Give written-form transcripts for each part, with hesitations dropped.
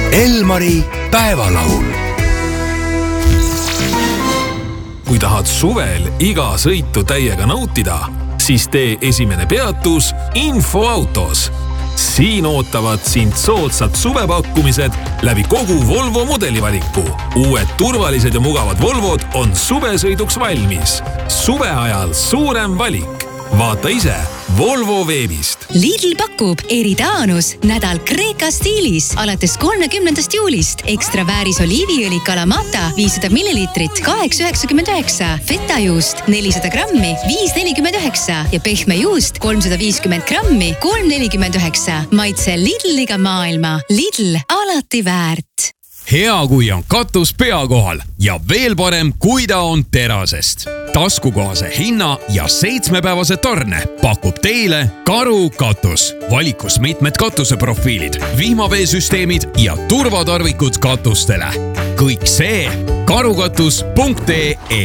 Elmari päevalaul. Kui tahad suvel iga sõitu täiega nautida, siis tee esimene peatus Infoautos. Siin ootavad sind soodsad suvepakkumised läbi kogu Volvo modelivaliku. Uued turvalised ja mugavad Volvod on suvesõiduks valmis. Suve ajal suurem valik. Vaata ise Volvo veebist. Lidl pakub Eridanus nädal Kreeka stiilis alates 30. juulist. Ekstra vääris oliiviõli Kalamata 500 millilitrit 8,99, fetajuust 400 grammi 5,49 ja pehme juust 350 grammi 3,49. Maitse Lidliga maailma. Lidl alati väärt. Hea, kui on katus pea kohal ja veel parem, kui ta on terasest. Taskukohase hinna ja 7-päevase tarne pakub teile Karu katus. Valikus mitmed katuseprofiilid, vihmaveesüsteemid ja turvatarvikud katustele. Kõik see karukatus.ee.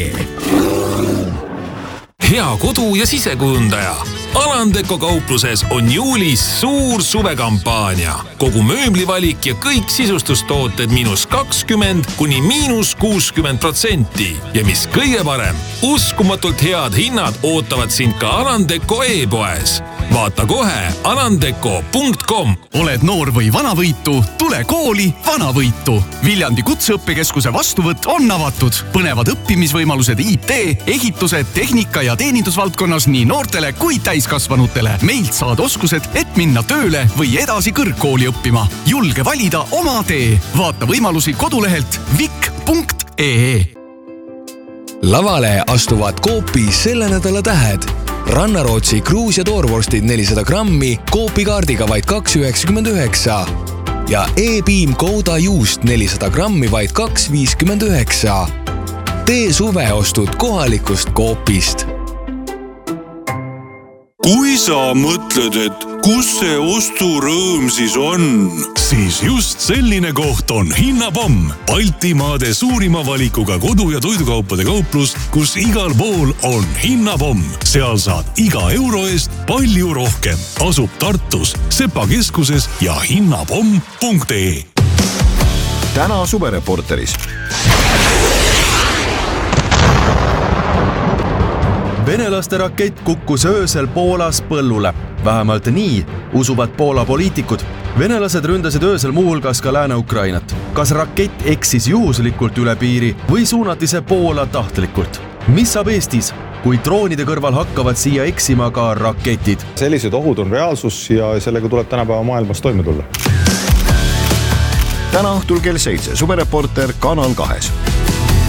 Hea kodu- ja sisekujundaja. Alandeko kaupluses on juulis suur suvekampaania. Kogu mööblivalik ja kõik sisustustooted -20 kuni -60%. Ja mis kõige parem, uskumatult head hinnad ootavad sind ka Alandeko e-poes. Vaata kohe alandeko.com. Oled noor või vanavõitu, tule kooli Vanavõitu. Viljandi kutseõppekeskuse vastuvõtt on avatud. Põnevad õppimisvõimalused IT, ehitused, tehnika ja teenindusvaldkonnas nii noortele kui täiskasvanutele. Meilt saad oskused, et minna tööle või edasi kõrgkooli õppima. Julge valida oma tee. Vaata võimalusi kodulehelt vik.ee. Lavale astuvad Coopi selle nädala tähed. Rannarootsi kruus- ja toorvorstid 400 grammi Coopi-kaardiga vaid 2,99 ja E-Beam Gouda juust 400 grammi vaid 2,59. Tee suveostud kohalikust Coopist. Kui sa mõtled, et kus see osturõõm siis on, siis just selline koht on Hinnapomm. Baltimaade suurima valikuga kodu- ja toidukaupade kauplus, kus igal pool on Hinnapomm. Seal saad iga euro eest palju rohkem. Asub Tartus, Sepa keskuses ja hinnapomm.ee. Täna Suvereporteris. Venelaste rakett kukkus öösel Poolas põllule. Vähemalt nii usuvad Poola poliitikud. Venelased ründasid öösel muuhulgas ka Lääne-Ukrainat. Kas rakett eksis juhuslikult üle piiri või suunati see Poola tahtlikult? Mis saab Eestis, kui droonide kõrval hakkavad siia eksima ka raketid? Sellised ohud on reaalsus ja sellega tuleb tänapäeva maailmas toime tulla. Täna õhtul kell 7 Suvereporter Kanal 2.